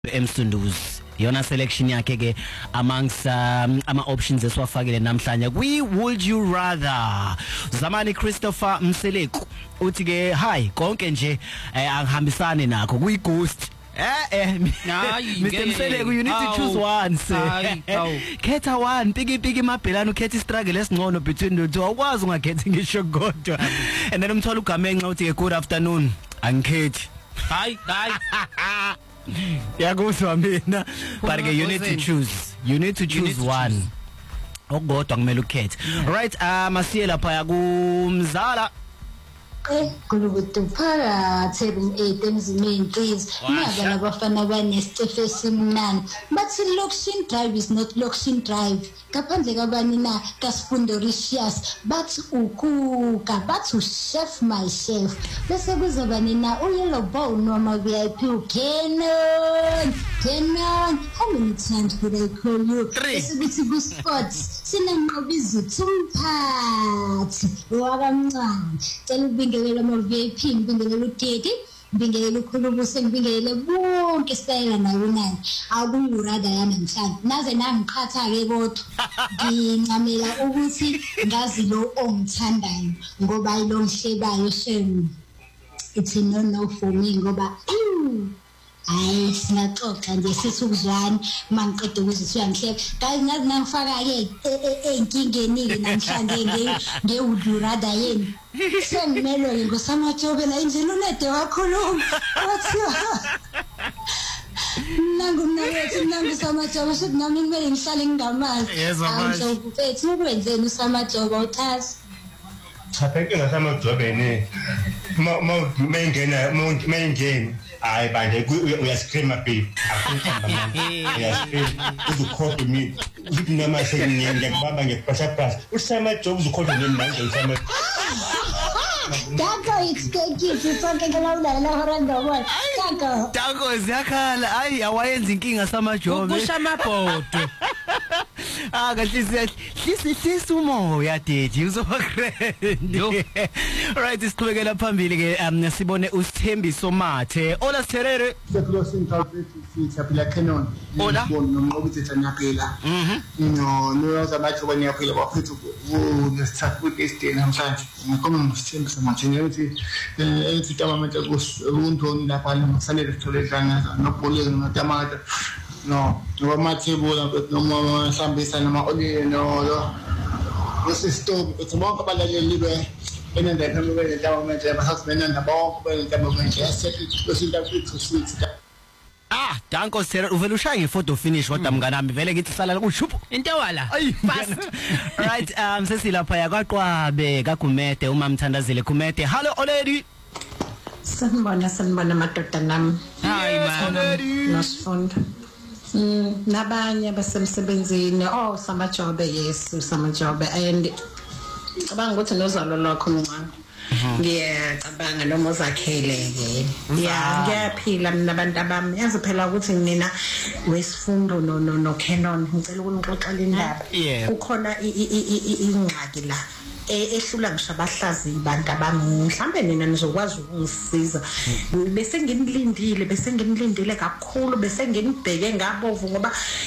Emsunduzi yona selection yakhe ke amongst ama options esiwafakile namhlanje kwi Would You Rather. Zamani Christopher Mseleku uthi ke hi konke nje angihambisane nakho kuyi ghost. Mr. Mseleku, you need to choose one. Khetha one, piki mabhelana ukhetha istruggle esingcono between the two. Awukwazi ungakhethi ngisho kodwa. And then umthola uGamenxa uthi ke good afternoon. Angikhethi. Hi. Yakuzwa mina. But ke you need to choose. You need to choose one. Okodwa kumele ukhethe. Right, masiye lapha kumzala. Kulubutu phakathi ebu8 emzimeni please naba labafana banesitefe simnani bathi location drive is not location drive kaphandle kabani na kaSifundoricious bathi ukuka bathi chef my chef bese kuzabani na uyellow bow noma VIP Kenon how many times did I call you bese kuthi ku sports sinenqobizo umphathi wakamncane cela ngibingelela ama VIP ngibingelela uTedi ngibingelela ukhulubuse ngibingelela bonke style nayo nani akuyurada yanamhlanje naze nangiqhatha ke kodwa ngincamela ukuthi ngazi lo ongithandayo ngoba ilo mhlebayo shem it's a no for me ngoba hayi singaxoxa nje sithi ukuzwani mangiqeda ukuthi uyangihleka kazi ngazi ngangifaka ke einkingeni ke namhlanje ngewudurada yeni sengimelo ngosamajobe la indlela unede wakhuluma wathiwa nangu samajobe sithi nami kumele ngihlale ngingamazi awuzokuphethe ukwenzeni usamajobe uthazi chapheke ngasamajobe ne mengena hayi banje uyascreama babe akuthamba manje uyascream uzukhoda mina uthi nama ngiyakubamba ngepasapasa usama job uzukhoda nini manje usama Dako ikeki sonke ngalaula la horanda boy Dako ziyakhala hayi awayenza inkinga samajobe ukusha amabhodo kahlisi umoya Deji uzoba grand. Right, isiqhubekela phambili ke sibone uSithembiso Mathe. Ola Sitherere. Seclosing target siyaphila Kenon. Ola nomqokuthi thanyaphela. No zabathi wena yaphila baphethe nesithathu kutest namhlanje. Ngikoma ngosithembiso Mathe ngithi ethi tamamenta kuSundoni lapha ngisanele sithole dlanga nobholeni notamata. No, ngomathebula noma hlambisa noma olive no stove ukuthi bonke abalaleli benenda phambili kwentawo manje basasibena bonke benentawo manje yasethi kwethu sweet. Danko Sitherere uvela ushaya ngefoto finish kodwa mnganami vele ngithi sala kushupu into wala fast. Right, sesilapha yakwaQwabe kaGumede uMamthandazile Gumede. Hello Oledi. Sanibona madoda nami. Hayi man. Nosifunda. Nabanye basemsebenzini samajobe yes samajobe and cabanga ukuthi nozalo lokho mncane ngiyacabanga lo mozakhele ke ngiyaphila mina abantu abami yazi phela ukuthi mina wesifundo no Kenon ngicela ukunixoxela indaba kukhona ingxaki la ehlula ngisho abahlazi abantu abami mhlambe nina nizokwazi ukungisiza bese nginilindile kakhulu bese nginibheke ngabovu ngoba